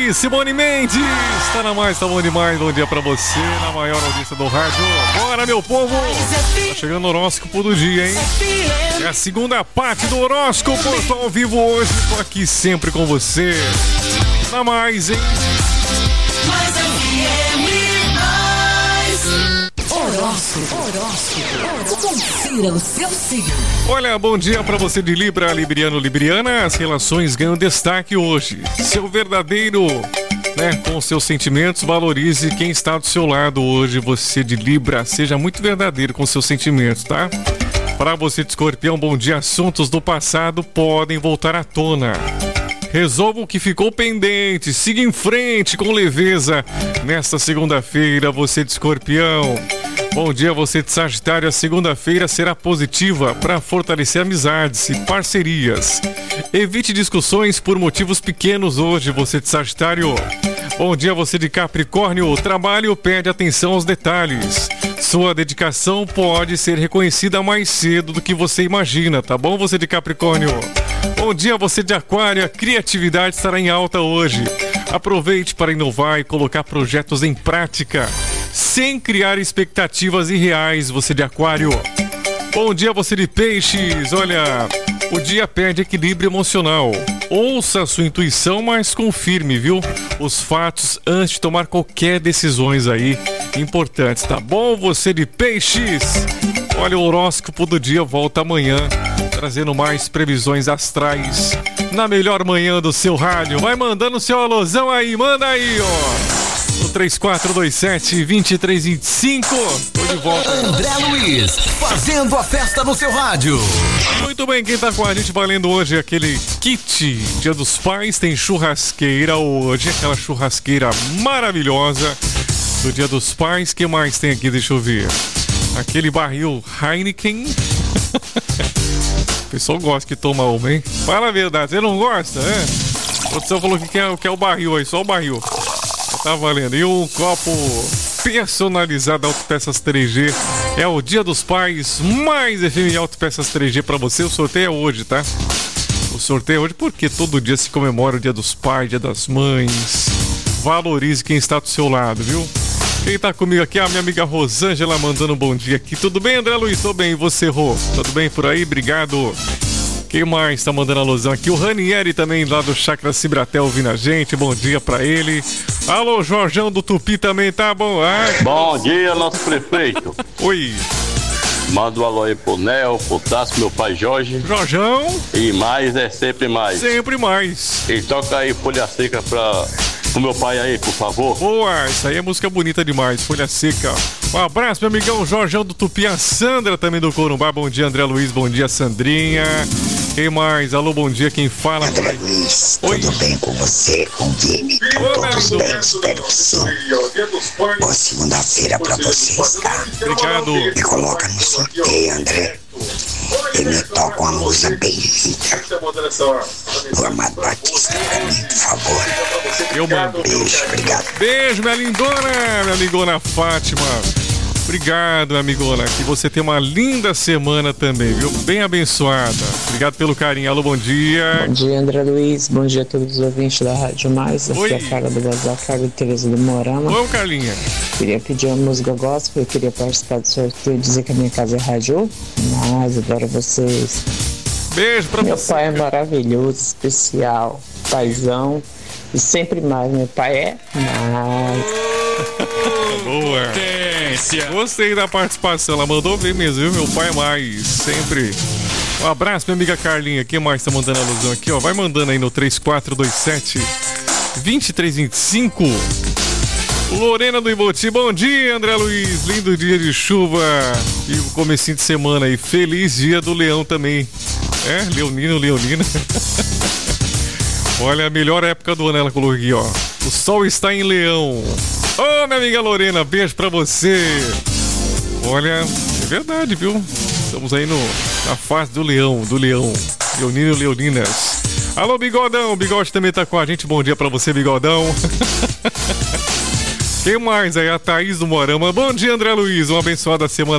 aí, Simone Mendes. Tá na mais, tá bom demais. Bom dia pra você, na maior audiência do rádio. Bora, meu povo. Tá chegando o horóscopo do dia, hein? É a segunda parte do horóscopo. Eu tô ao vivo hoje, tô aqui sempre com você. Na mais, hein? Horóscopo. Confira o seu signo. Olha, bom dia pra você de Libra, Libriano, Libriana. As relações ganham destaque hoje. Seu verdadeiro, com seus sentimentos, valorize quem está do seu lado hoje. Você de Libra, seja muito verdadeiro com seus sentimentos, tá? Para você de Escorpião, bom dia. Assuntos do passado podem voltar à tona. Resolva o que ficou pendente, siga em frente com leveza. Nesta segunda-feira, você de Escorpião. Bom dia, você de Sagitário. A segunda-feira será positiva para fortalecer amizades e parcerias. Evite discussões por motivos pequenos hoje, você de Sagitário. Bom dia, você de Capricórnio. O trabalho pede atenção aos detalhes. Sua dedicação pode ser reconhecida mais cedo do que você imagina, tá bom, você de Capricórnio? Bom dia, você de Aquário. A criatividade estará em alta hoje. Aproveite para inovar e colocar projetos em prática, sem criar expectativas irreais, você de Aquário. Bom dia, você de Peixes. Olha, o dia pede equilíbrio emocional. Ouça a sua intuição, mas confirme, viu? Os fatos antes de tomar qualquer decisões aí importantes, tá bom? Você de Peixes. Olha, o horóscopo do dia volta amanhã, trazendo mais previsões astrais na melhor manhã do seu rádio. Vai mandando seu alôzão aí, manda aí, ó. No 3427-2325. Tô de volta. André Luiz, fazendo a festa no seu rádio. Muito bem, quem tá com a gente valendo hoje é aquele kit Dia dos Pais. Tem churrasqueira hoje, aquela churrasqueira maravilhosa do Dia dos Pais. O que mais tem aqui? Deixa eu ver. Aquele barril Heineken. O pessoal gosta que toma uma, hein? Fala a verdade, você não gosta, né? A produção falou que quer o barril aí, só o barril. Tá valendo. E um copo personalizado Autopeças 3G. É o Dia dos Pais, mais FM Autopeças 3G pra você. O sorteio é hoje, tá? O sorteio é hoje porque todo dia se comemora o Dia dos Pais, Dia das Mães. Valorize quem está do seu lado, viu? Quem tá comigo aqui é a minha amiga Rosângela mandando um bom dia aqui. Tudo bem, André Luiz? Tô bem. E você, Rô? Tudo bem por aí? Obrigado. Quem mais tá mandando alusão aqui? O Ranieri também lá do Chácara Cibratel ouvindo a gente. Bom dia pra ele. Alô, Jorjão do Tupi também, tá bom? Bom dia, nosso prefeito. Oi. Manda um alô aí pro Nel, pro Tasco, meu pai Jorge. Jorjão. E mais é sempre mais. Sempre mais. E toca aí Folha Seca pro meu pai aí, por favor. Boa, isso aí é música bonita demais, Folha Seca. Um abraço, meu amigão Jorjão do Tupi. A Sandra também do Corumbá. Bom dia, André Luiz. Bom dia, Sandrinha. Quem mais? Alô, bom dia, quem fala? André Luiz, tudo bem com você, com o Vini? Todos bem, espero que sim. Boa segunda-feira pra vocês, tá? Obrigado. Me coloca no sorteio, André. E me toca uma música bem linda do Amado Batista pra mim, por favor. Eu mando. Beijo, obrigado. Beijo, minha lindona, minha amigona Fátima. Obrigado, amigona. Que você tenha uma linda semana também, viu? Bem abençoada. Obrigado pelo carinho. Alô, bom dia. Bom dia, André Luiz. Bom dia a todos os ouvintes da Rádio Mais. Aqui é a Carla do Bazar, Carla de Tereza do Morama. Oi, Carlinha. Queria pedir uma música gospel. Eu queria participar do sorteio e dizer que a minha casa é rádio. Mas adoro vocês. Beijo pra meu você. Meu pai é maravilhoso, especial, paizão. E sempre mais. Meu pai é mais. Boa. Gostei da participação, ela mandou bem mesmo, viu? Meu pai é mais, sempre. Um abraço, minha amiga Carlinha. Quem mais tá mandando alusão aqui, ó? Vai mandando aí no 3427-2325. Lorena do Iboti, bom dia, André Luiz. Lindo dia de chuva e o comecinho de semana aí. Feliz dia do leão também. Leonina. Olha, a melhor época do ano ela colocou aqui, ó. O sol está em Leão. Ô, minha amiga Lorena, beijo pra você. Olha, é verdade, viu? Estamos aí na fase do leão. Leonino e Leoninas. Alô, Bigodão. O Bigode também tá com a gente. Bom dia pra você, Bigodão. Quem mais aí? A Thaís do Morama. Bom dia, André Luiz. Uma abençoada semana